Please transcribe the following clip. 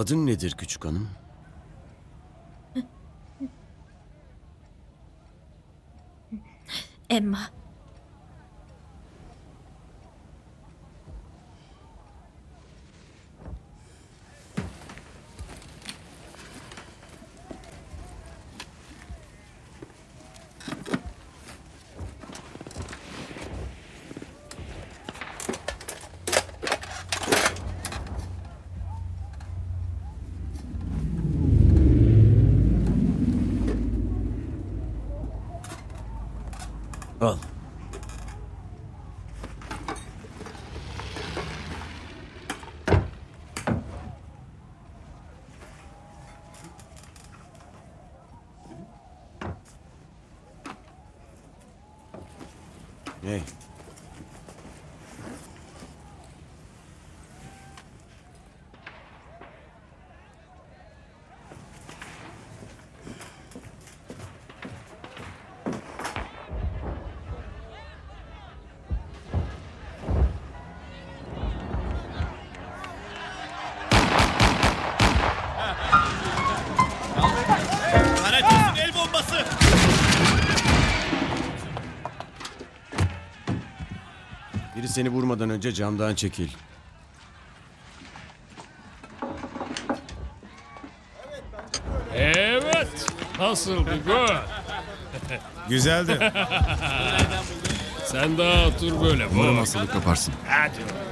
Adın nedir küçük hanım? Emma. Al. Hey. Karates'in el bombası. Biri seni vurmadan önce camdan çekil. Evet. Nasıldı gol? Güzeldi. Sen daha otur böyle. Umarım hastalık kaparsın. Hadi.